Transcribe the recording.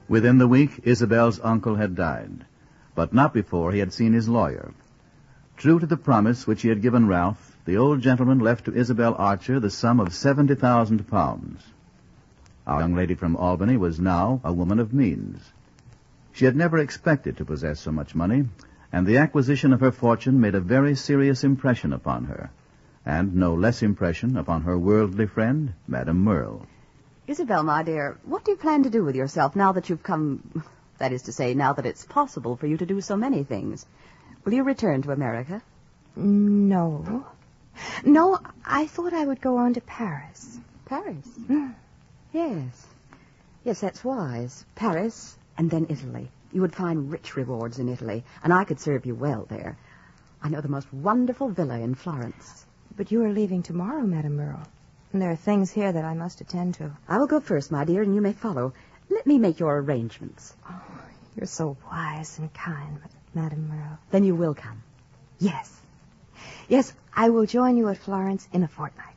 Within the week, Isabel's uncle had died, but not before he had seen his lawyer. True to the promise which he had given Ralph, the old gentleman left to Isabel Archer the sum of £70,000. Our young lady from Albany was now a woman of means. She had never expected to possess so much money, and the acquisition of her fortune made a very serious impression upon her, and no less impression upon her worldly friend, Madame Merle. Isabel, my dear, what do you plan to do with yourself now that you've come... That is to say, now that it's possible for you to do so many things? Will you return to America? No. No, I thought I would go on to Paris. Paris? Yes. Yes, that's wise. Paris and then Italy. You would find rich rewards in Italy, and I could serve you well there. I know the most wonderful villa in Florence. But you are leaving tomorrow, Madame Merle. And there are things here that I must attend to. I will go first, my dear, and you may follow. Let me make your arrangements. Oh, you're so wise and kind, Madame Merle. Then you will come? Yes. Yes, I will join you at Florence in a fortnight.